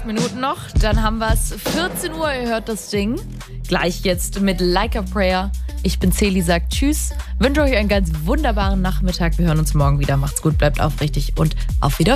Minuten noch, dann haben wir es. 14 Uhr, ihr hört das Ding. Gleich jetzt mit Like a Prayer. Ich bin Celi, sagt Tschüss. Wünsche euch einen ganz wunderbaren Nachmittag. Wir hören uns morgen wieder. Macht's gut, bleibt aufrichtig und auf Wiedersehen.